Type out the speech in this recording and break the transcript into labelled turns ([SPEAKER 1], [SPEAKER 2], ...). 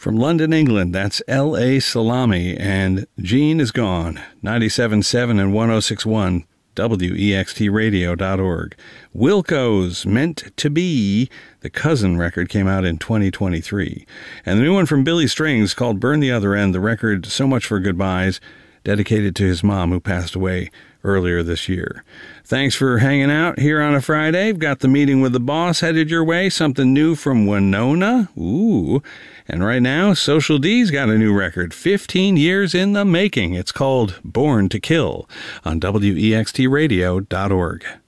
[SPEAKER 1] From London, England, that's L.A. Salami, and Gene is Gone, 97.7 and 106.1, WEXTradio.org. Wilco's Meant to Be, the Cousin record, came out in 2023. And the new one from Billy Strings called Burn the Other End, the record So Much for Goodbyes, dedicated to his mom who passed away earlier this year. Thanks for hanging out here on a Friday. We've got the meeting with the boss headed your way, something new from Winona. Ooh. And right now, Social D's got a new record, 15 years in the making. It's called Born to Kill on WEXTradio.org.